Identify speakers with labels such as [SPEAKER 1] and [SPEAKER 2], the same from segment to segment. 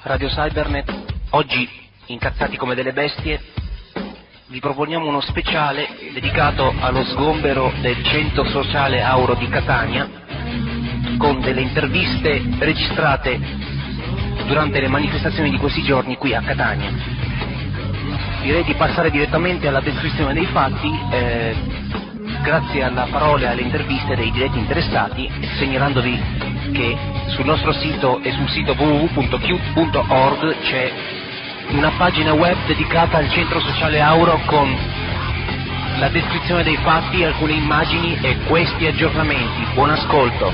[SPEAKER 1] Radio Cybernet, oggi incazzati come delle bestie, vi proponiamo uno speciale dedicato allo sgombero del centro sociale Auro di Catania, con delle interviste registrate durante le manifestazioni di questi giorni qui a Catania. Direi di passare direttamente alla descrizione dei fatti, grazie alla parola e alle interviste dei diretti interessati, segnalandovi che sul nostro sito e sul sito www.qt.org c'è una pagina web dedicata al centro sociale Auro con la descrizione dei fatti, alcune immagini e questi aggiornamenti. Buon ascolto.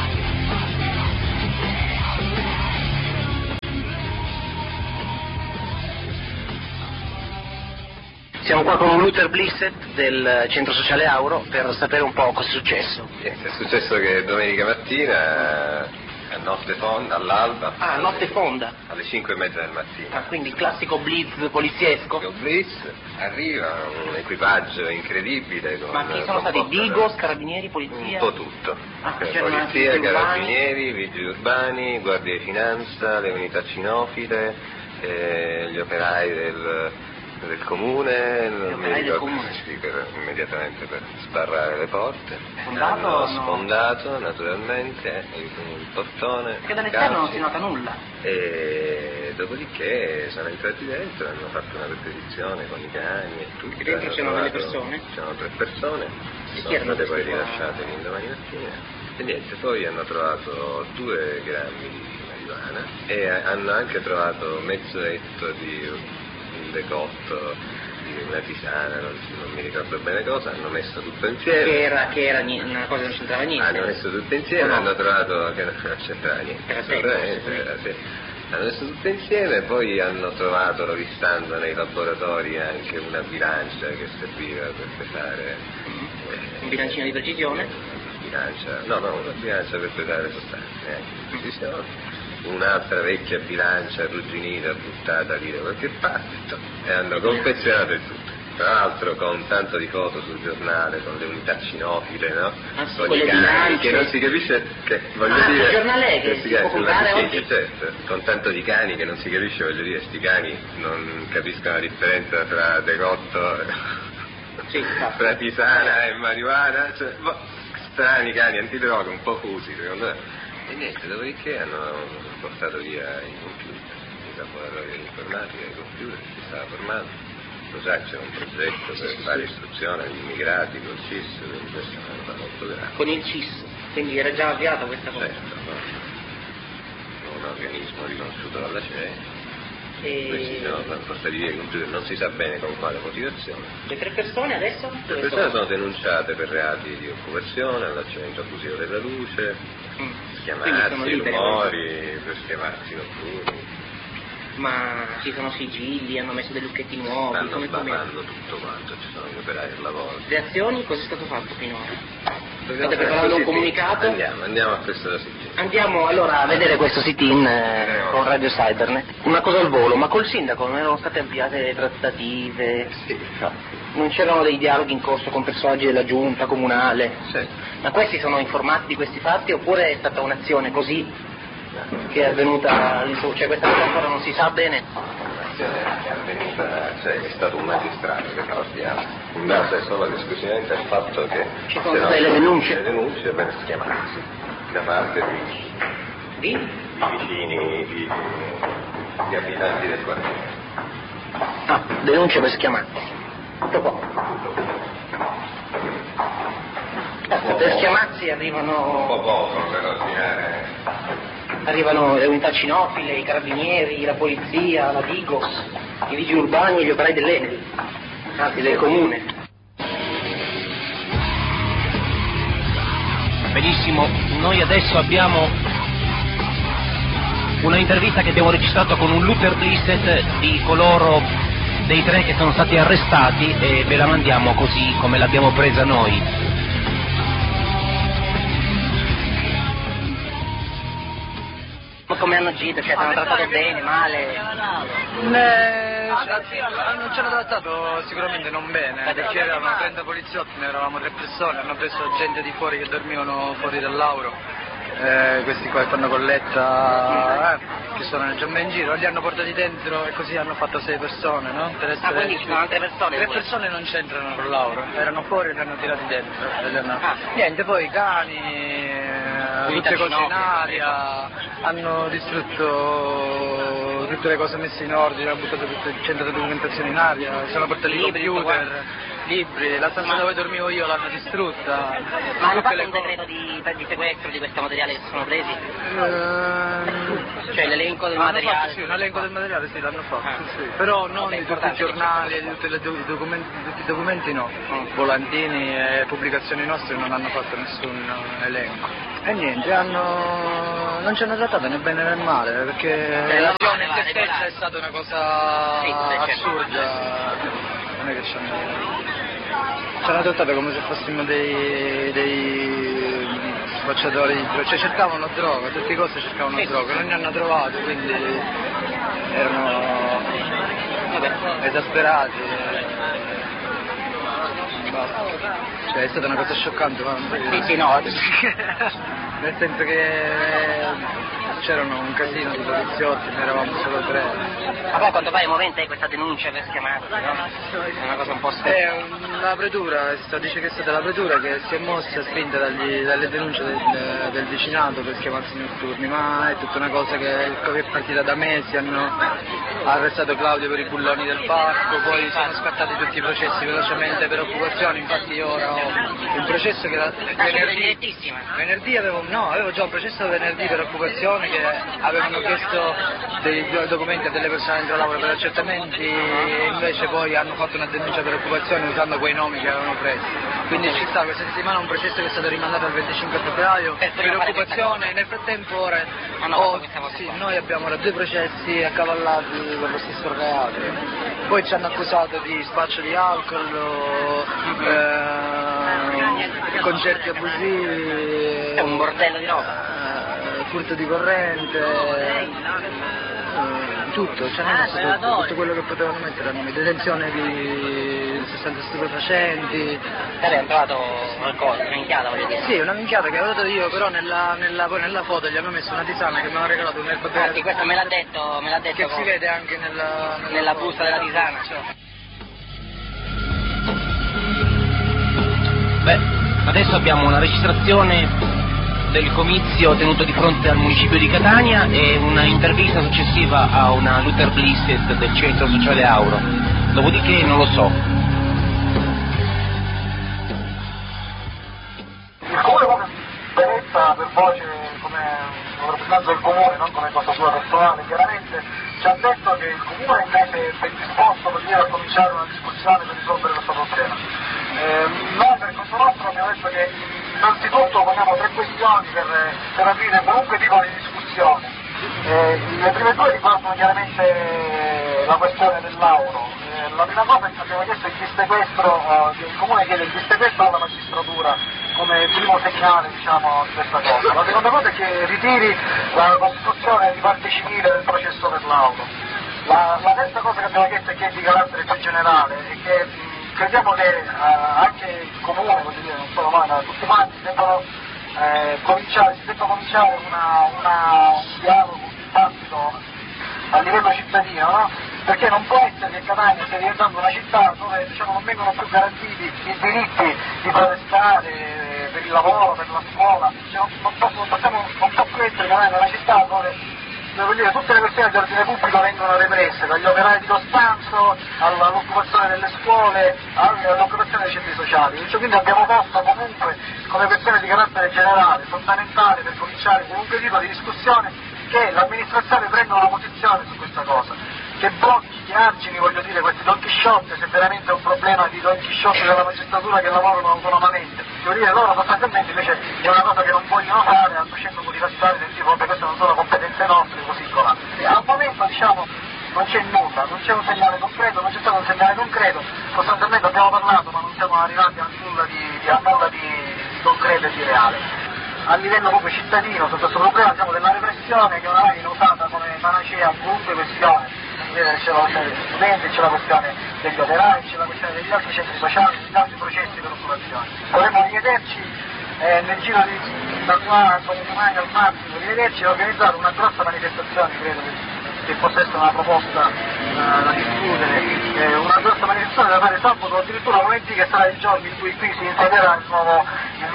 [SPEAKER 1] Siamo qua con un Luther Blissett del centro sociale Auro per sapere un po' cosa è successo.
[SPEAKER 2] È successo che domenica mattina, a notte fonda, all'alba.
[SPEAKER 1] Ah, notte fonda?
[SPEAKER 2] Alle 5:30 del mattino.
[SPEAKER 1] Ah, quindi classico blitz poliziesco?
[SPEAKER 2] Classico blitz, arriva un equipaggio incredibile.
[SPEAKER 1] Ma chi sono stati? Digos, carabinieri, polizia?
[SPEAKER 2] Un po' tutto.
[SPEAKER 1] Polizia,
[SPEAKER 2] carabinieri, vigili urbani, guardia di finanza, le unità cinofile, gli operai del comune, non mi ricordo, sì, immediatamente per sbarrare le porte. Hanno sfondato naturalmente il portone.
[SPEAKER 1] Perché dall'esterno non si nota nulla.
[SPEAKER 2] E dopodiché sono entrati dentro, hanno fatto una perquisizione con i cani e tutto.
[SPEAKER 1] E dentro c'erano delle persone?
[SPEAKER 2] C'erano 3 persone, sono state poi rilasciate l'indomani mattina. E niente, poi hanno trovato 2 grammi di marijuana e hanno anche trovato mezzo etto di decotto di una tisana, non mi ricordo bene cosa, hanno messo tutto insieme.
[SPEAKER 1] Che era una cosa che non c'entrava niente.
[SPEAKER 2] Hanno messo tutto insieme,
[SPEAKER 1] no?
[SPEAKER 2] Hanno trovato che non c'entrava niente. Hanno messo tutto insieme, poi hanno trovato, rovistando nei laboratori, anche una bilancia che serviva per pesare.
[SPEAKER 1] Un bilancino di precisione?
[SPEAKER 2] Una bilancia per pesare le sostanze, anche di precisione. Un'altra vecchia bilancia arrugginita buttata lì da qualche parte e hanno confezionato il tutto. Tra l'altro con tanto di foto sul giornale, con le unità cinofile, no? Con i cani, che non si capisce, che voglio dire...
[SPEAKER 1] il giornale che si può comprare oggi?
[SPEAKER 2] Certo, con tanto di cani che non si capisce, voglio dire, sti cani non capiscono la differenza tra decotto, tra tisana e marijuana, cioè, strani cani antidroga, un po' fusi, secondo me. E niente, dopodiché hanno portato via i computer, il laboratorio dell'informatica, i computer, si stava formando. Lo sa che c'era un progetto per fare istruzione agli immigrati col CIS, quindi questa è una cosa molto grave.
[SPEAKER 1] Con il CIS? Quindi era già avviata questa cosa?
[SPEAKER 2] Certo, no? Un organismo riconosciuto dalla CE. Questi sono portati via i computer, non si sa bene con quale motivazione.
[SPEAKER 1] Le 3 persone adesso?
[SPEAKER 2] Le persone sono denunciate per reati di occupazione, allacciamento abusivo della luce, schiamarsi, rumori, per schiamarsi notturni.
[SPEAKER 1] Ma ci sono sigilli, hanno messo dei lucchetti nuovi,
[SPEAKER 2] fanno tutto quanto, ci sono gli operai al lavoro.
[SPEAKER 1] Le azioni, cosa è stato fatto finora? State preparando un comunicato?
[SPEAKER 2] Andiamo a questo sit-in.
[SPEAKER 1] Andiamo allora a vedere questo sit-in con Radio Cybernet. Una cosa al volo, ma col sindaco non erano state avviate le trattative?
[SPEAKER 2] Sì.
[SPEAKER 1] Non c'erano dei dialoghi in corso con personaggi della giunta comunale?
[SPEAKER 2] Sì.
[SPEAKER 1] Ma questi sono informati di questi fatti oppure è stata un'azione così che è avvenuta, cioè questa cosa ancora non si sa bene?
[SPEAKER 2] L'azione è avvenuta, cioè è stato un magistrato che parliamo, in base solo ed esclusivamente al fatto che
[SPEAKER 1] ci sono state le denunce?
[SPEAKER 2] Le denunce per schiamarsi da parte di vicini, di abitanti del quartiere.
[SPEAKER 1] Ah, denunce per schiamarsi. Tutto qua. Per schiamarsi arrivano...
[SPEAKER 2] Un po' poco per ordinare...
[SPEAKER 1] Arrivano le unità cinofile, i carabinieri, la polizia, la Digos, i vigili urbani e gli operai dell'Enel, anzi del comune. Benissimo, noi adesso abbiamo una intervista che abbiamo registrato con un Luther Blissett di coloro dei 3 che sono stati arrestati e ve la mandiamo così come l'abbiamo presa noi. Come hanno agito? Cioè, ti hanno trattato bene, male?
[SPEAKER 3] Non ci hanno trattato sicuramente non bene, perché erano 30 poliziotti, ne eravamo 3 persone, hanno preso gente di fuori che dormivano fuori dall'Auro, questi qua che fanno colletta, che sono già in giro, li hanno portati dentro e così hanno fatto 6 persone, no?
[SPEAKER 1] Quindi ci sono altre persone?
[SPEAKER 3] 3 persone non c'entrano con Lauro, erano fuori e li hanno tirati dentro. Niente, poi cani, tutte cose in aria, hanno distrutto tutte le cose messe in ordine, hanno buttato tutto il centro di documentazione in aria, sono portati computer, libri, la stanza dove dormivo io l'hanno distrutta.
[SPEAKER 1] Ma hanno fatto un decreto di sequestro di questo materiale che sono presi? Cioè l'elenco del materiale?
[SPEAKER 3] Fatto, sì, un elenco del materiale sì, l'hanno fatto, sì. Però non di tutti i giornali, di tutti i documenti no. Volantini e pubblicazioni nostre non hanno fatto nessun elenco. E niente, non ci hanno trattato né bene né male, perché l'azione in se stessa è stata una cosa assurda. Non è che ci hanno trattato come se fossimo dei spacciatori, cioè cercavano droga, tutte le cose cercavano droga, non ne hanno trovato, quindi erano esasperati. Cioè è stata una cosa scioccante, ma
[SPEAKER 1] Sì, no.
[SPEAKER 3] nel senso che c'erano un casino di poliziotti, ne eravamo solo 3.
[SPEAKER 1] Ma poi quando vai a movente hai questa denuncia per schiamata, no? È una cosa un po' strana.
[SPEAKER 3] La pretura, dice che è stata la pretura che si è mossa spinta dalle denunce del vicinato per schiamarsi notturni, ma è tutta una cosa che è partita da mesi, hanno arrestato Claudio per i bulloni del parco, poi sono scattati tutti i processi velocemente per occupazione, infatti io ora ho un processo che era venerdì avevo già un processo venerdì per occupazione che avevano chiesto dei documenti a delle persone dentro lavoro per accertamenti e invece poi hanno fatto una denuncia per occupazione usando quei nomi che avevano preso. Quindi ci sta questa settimana un processo che è stato rimandato al 25 febbraio per occupazione. Nel frattempo ora noi abbiamo ora 2 processi accavallati per lo stesso reato. Poi ci hanno accusato di spaccio di alcol, concerti abusivi,
[SPEAKER 1] è un bordello di roba,
[SPEAKER 3] furto di corrente, tutto, cioè hanno messo tutto quello che potevano mettere a nome, detenzione di sostanze stupefacenti.
[SPEAKER 1] Hanno trovato qualcosa, una minchiata voglio dire?
[SPEAKER 3] Sì, una minchiata che avevo dato io, però poi nella foto gli hanno messo una tisana che mi hanno regalato un erba
[SPEAKER 1] sì, questo me l'ha detto
[SPEAKER 3] che si vede anche
[SPEAKER 1] nella busta della tisana. Beh, adesso abbiamo una registrazione del comizio tenuto di fronte al municipio di Catania e una intervista successiva a una Luther Blissett del Centro Sociale Auro. Dopodiché non lo so.
[SPEAKER 4] Il comune come esperienza per voce come rappresentante del comune, non come cosa sua personale, chiaramente ci ha detto che il comune invece è disposto per dire a cominciare una discussione per risolvere questo problema. Noi per conto nostro abbiamo detto che innanzitutto poniamo 3 questioni per aprire qualunque tipo di discussione. Le prime 2 riguardano chiaramente la questione dell'Auro. La prima cosa è che abbiamo chiesto il dissequestro, il comune chiede il dissequestro alla magistratura come primo segnale di questa cosa. La seconda cosa è che ritiri la costituzione di parte civile del processo per l'Auro. La terza cosa che abbiamo chiesto è che è di carattere più generale e che crediamo che anche il comune, voglio dire, non solo noi, ma tutti quanti debba cominciare un dialogo, un dibattito a livello cittadino, no? Perché non può essere che Catania stia diventando una città dove non vengono più garantiti i diritti di protestare per il lavoro, per la scuola, non può più essere Catania una città dove tutte le questioni di ordine pubblico vengono represse, dagli operai di Costanzo all'occupazione delle scuole, all'occupazione dei centri sociali. Quindi abbiamo posto comunque come questione di carattere generale, fondamentale per cominciare qualunque tipo di discussione, che l'amministrazione prenda una posizione su questa cosa, che blocchi, che argini, questi Don Chisciotte, se veramente è un problema di Don Chisciotte della magistratura che lavorano autonomamente. Loro sostanzialmente invece è una cosa che non vogliono fare, hanno scelto di passare del tipo che queste non sono competenze nostre, così colà. E al momento non c'è nulla, non c'è un segnale concreto, non c'è stato un segnale concreto, sostanzialmente abbiamo parlato ma non siamo arrivati a nulla di concreto e di reale. A livello proprio cittadino su questo problema abbiamo della repressione che oramai viene usata come panacea a qualunque questione. C'è la questione degli studenti, c'è la questione degli operai, c'è la questione degli altri centri sociali, degli altri processi per occupazione. Dovremmo rivederci nel giro di da qua a domani al massimo, arrivederci, e organizzare una grossa manifestazione, credo che possa essere una proposta da discutere, una grossa manifestazione da fare sabato, addirittura lunedì, che sarà il giorno in cui qui si insederà la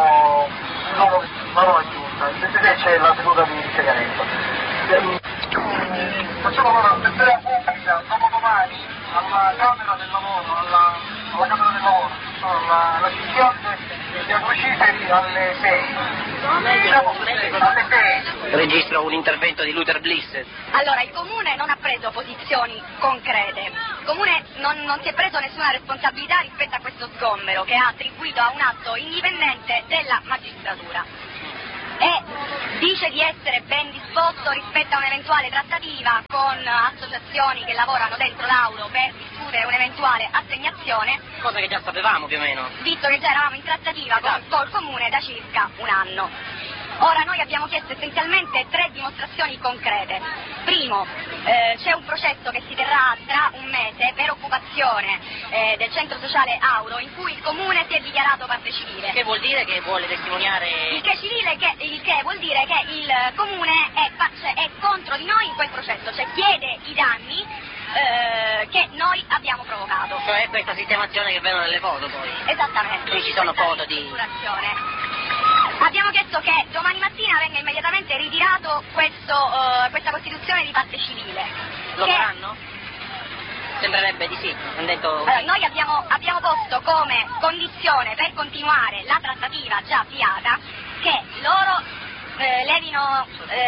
[SPEAKER 4] nuova giunta, se c'è la seduta di insediamento. Facciamo allora un'assemblea pubblica dopodomani alla Camera del Lavoro, alla Camera del Lavoro, alla Sicilia siamo usciti alle 6. Alle 6.
[SPEAKER 1] Registro un intervento di Luther Bliss.
[SPEAKER 5] Allora, il Comune non ha preso posizioni concrete, il Comune non si è preso nessuna responsabilità rispetto a questo sgombero che ha attribuito a un atto indipendente della magistratura. E dice di essere ben disposto rispetto a un'eventuale trattativa con associazioni che lavorano dentro l'Auro per discutere un'eventuale assegnazione.
[SPEAKER 1] Cosa che già sapevamo più o meno.
[SPEAKER 5] Visto che già eravamo in trattativa col Comune da circa un anno. Ora noi abbiamo chiesto essenzialmente 3 dimostrazioni concrete. Primo, c'è un processo che si terrà tra un mese per occupazione del centro sociale Auro in cui il Comune si è dichiarato parte civile.
[SPEAKER 1] Che vuol dire che vuole testimoniare?
[SPEAKER 5] Il che vuol dire che il Comune è contro di noi in quel processo, cioè chiede i danni che noi abbiamo provocato.
[SPEAKER 1] Cioè questa sistemazione che vedono nelle foto poi?
[SPEAKER 5] Esattamente.
[SPEAKER 1] Qui ci sono foto di...
[SPEAKER 5] Abbiamo chiesto che domani mattina venga immediatamente ritirato questa costituzione di parte civile.
[SPEAKER 1] Lo faranno? Sembrerebbe di sì. Han detto...
[SPEAKER 5] Noi abbiamo posto come condizione per continuare la trattativa già avviata che loro levino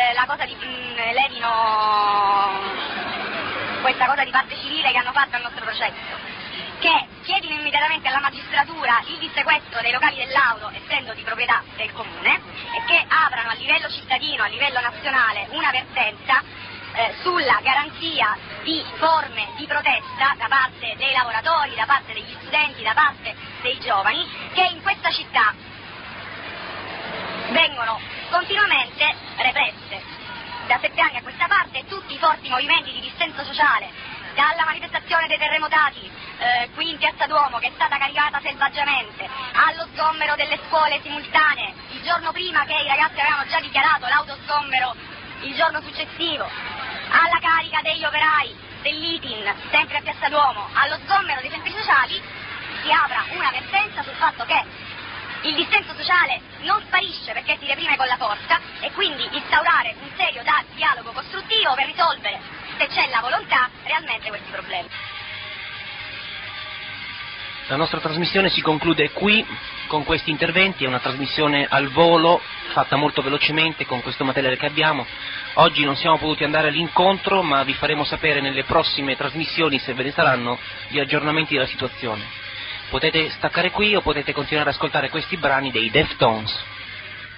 [SPEAKER 5] questa cosa di parte civile che hanno fatto al nostro processo, che chiedino immediatamente alla magistratura il dissequestro dei locali dell'Auro, essendo di proprietà del Comune, e che aprano a livello cittadino, a livello nazionale, una vertenza sulla garanzia di forme di protesta da parte dei lavoratori, da parte degli studenti, da parte dei giovani, che in questa città vengono continuamente represse. Da 7 anni a questa parte tutti i forti movimenti di dissenso sociale, dalla manifestazione dei terremotati qui in Piazza Duomo, che è stata caricata selvaggiamente, allo sgombero delle scuole simultanee, il giorno prima che i ragazzi avevano già dichiarato l'autosgombero il giorno successivo, alla carica degli operai dell'ITIN, sempre a Piazza Duomo, allo sgombero dei centri sociali, si apra una vertenza sul fatto che il dissenso sociale non sparisce perché si reprime con la forza, e quindi instaurare un serio dialogo costruttivo per risolvere, se c'è la volontà, realmente questi problemi.
[SPEAKER 1] La nostra trasmissione si conclude qui con questi interventi, è una trasmissione al volo, fatta molto velocemente con questo materiale che abbiamo. Oggi non siamo potuti andare all'incontro, ma vi faremo sapere nelle prossime trasmissioni, se ve ne saranno, gli aggiornamenti della situazione. Potete staccare qui o potete continuare ad ascoltare questi brani dei Deftones.